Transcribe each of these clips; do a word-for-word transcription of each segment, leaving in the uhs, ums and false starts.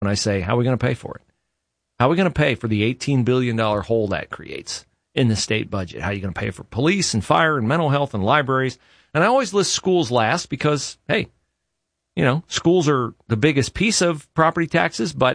when I say, how are we going to pay for it? How are we going to pay for the eighteen billion dollars hole that creates in the state budget? How are you going to pay for police and fire and mental health and libraries? And I always list schools last because, hey, you know, schools are the biggest piece of property taxes, but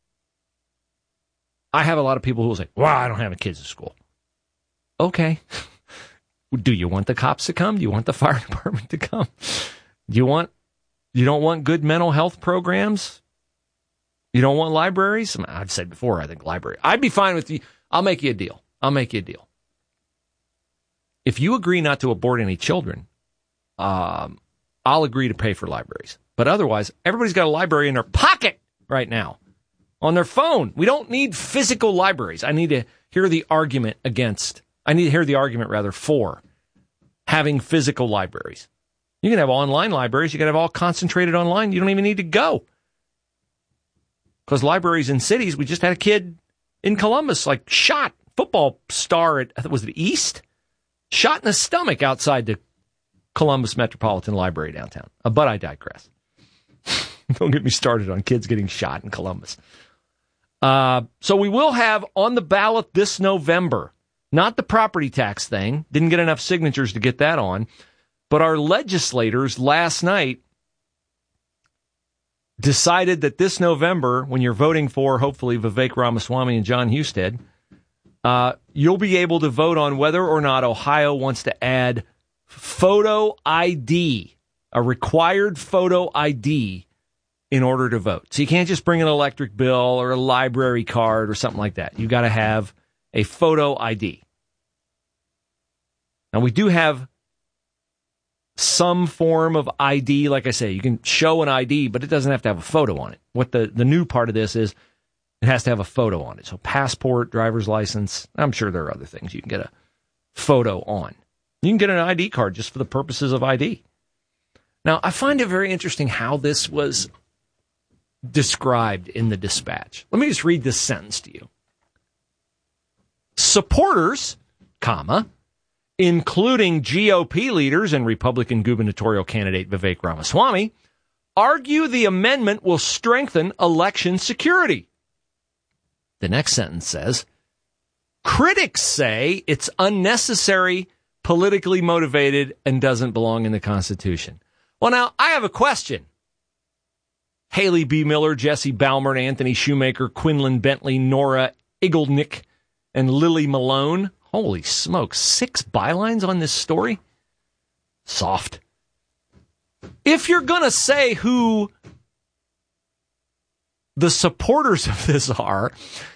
I have a lot of people who will say, well, I don't have kids in school. Okay. Do you want the cops to come? Do you want the fire department to come? Do you want, you don't want good mental health programs? You don't want libraries? I mean, I've said before, I think library. I'd be fine with you. I'll make you a deal. I'll make you a deal. If you agree not to abort any children, um, I'll agree to pay for libraries. But otherwise, everybody's got a library in their pocket right now, on their phone. We don't need physical libraries. I need to hear the argument against, I need to hear the argument, rather, for having physical libraries. You can have online libraries. You can have all concentrated online. You don't even need to go. Because libraries in cities, we just had a kid in Columbus, like, shot, football star at, was it East? Shot in the stomach outside the Columbus Metropolitan Library downtown. Uh, but I digress. Don't get me started on kids getting shot in Columbus. Uh, so we will have on the ballot this November, not the property tax thing, didn't get enough signatures to get that on, but our legislators last night decided that this November, when you're voting for, hopefully, Vivek Ramaswamy and John Husted, uh, you'll be able to vote on whether or not Ohio wants to add photo I D, a required photo I D, in order to vote. So you can't just bring an electric bill or a library card or something like that. You got to have a photo I D. Now, we do have some form of I D. Like I say, you can show an I D, but it doesn't have to have a photo on it. What the, the new part of this is, it has to have a photo on it. So passport, driver's license, I'm sure there are other things you can get a photo on. You can get an I D card just for the purposes of I D. Now, I find it very interesting how this was described in the Dispatch. Let me just read this sentence to you. Supporters, comma, including G O P leaders and Republican gubernatorial candidate Vivek Ramaswamy, argue the amendment will strengthen election security. The next sentence says, critics say it's unnecessary, politically motivated, and doesn't belong in the Constitution. Well, now, I have a question. Haley B. Miller, Jesse Balmer, Anthony Shoemaker, Quinlan Bentley, Nora Igelnick, and Lily Malone. Holy smokes, six bylines on this story? Soft. If you're going to say who the supporters of this are,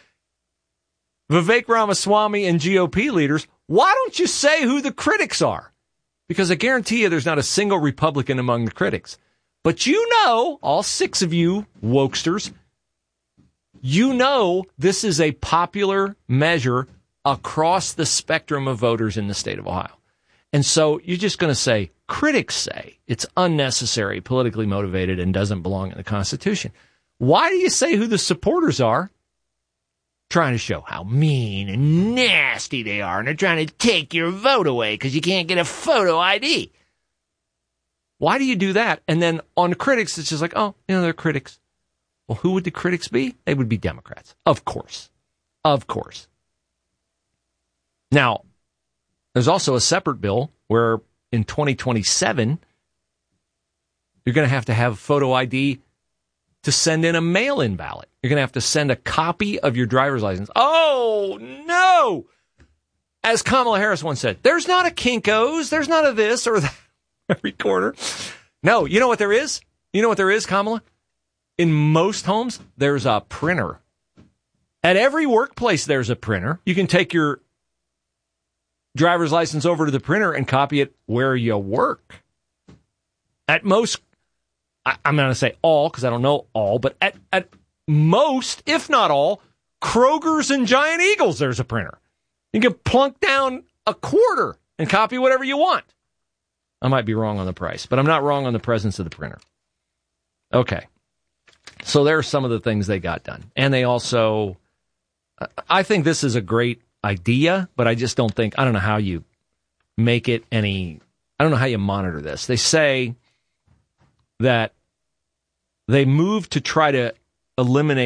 Vivek Ramaswamy and G O P leaders, why don't you say who the critics are? Because I guarantee you there's not a single Republican among the critics. But you know, all six of you wokesters, you know this is a popular measure across the spectrum of voters in the state of Ohio. And so you're just going to say, critics say it's unnecessary, politically motivated, and doesn't belong in the Constitution. Why do you say who the supporters are? Trying to show how mean and nasty they are, and they're trying to take your vote away because you can't get a photo I D. Why do you do that? And then on critics, it's just like, oh, you know, they're critics. Well, who would the critics be? They would be Democrats. Of course. Of course. Now, there's also a separate bill where in twenty twenty-seven, you're going to have to have photo I D to send in a mail-in ballot. You're going to have to send a copy of your driver's license. Oh, no! As Kamala Harris once said, there's not a Kinko's, there's not a this or that every quarter. No, you know what there is? You know what there is, Kamala? In most homes, there's a printer. At every workplace, there's a printer. You can take your driver's license over to the printer and copy it where you work. At most, I, I'm going to say all because I don't know all, but at, at most, if not all, Kroger's and Giant Eagles, there's a printer. You can plunk down a quarter and copy whatever you want. I might be wrong on the price, but I'm not wrong on the presence of the printer. Okay. So there are some of the things they got done. And they also, I think this is a great idea, but I just don't think, I don't know how you make it any, I don't know how you monitor this. They say that they moved to try to eliminate